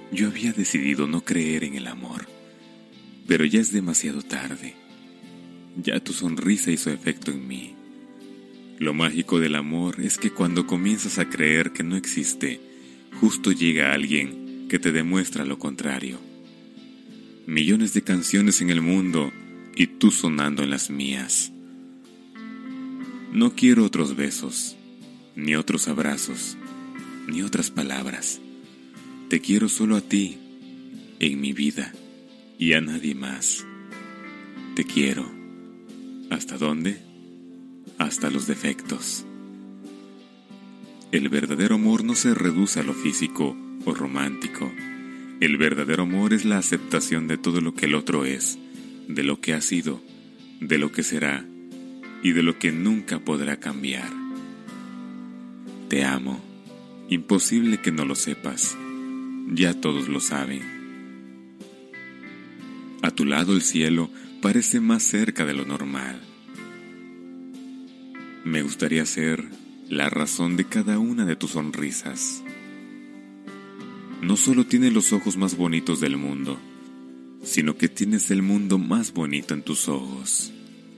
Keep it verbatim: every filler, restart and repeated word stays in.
Yo había decidido no creer en el amor, pero ya es demasiado tarde. Ya tu sonrisa hizo efecto en mí. Lo mágico del amor es que cuando comienzas a creer que no existe, justo llega alguien que te demuestra lo contrario. Millones de canciones en el mundo y tú sonando en las mías. No quiero otros besos, ni otros abrazos, ni otras palabras. Te quiero solo a ti, en mi vida, y a nadie más. Te quiero. ¿Hasta dónde? Hasta los defectos. El verdadero amor no se reduce a lo físico o romántico. El verdadero amor es la aceptación de todo lo que el otro es, de lo que ha sido, de lo que será y de lo que nunca podrá cambiar. Te amo. Imposible que no lo sepas. Ya todos lo saben. A tu lado el cielo parece más cerca de lo normal. Me gustaría ser la razón de cada una de tus sonrisas. No solo tienes los ojos más bonitos del mundo, sino que tienes el mundo más bonito en tus ojos.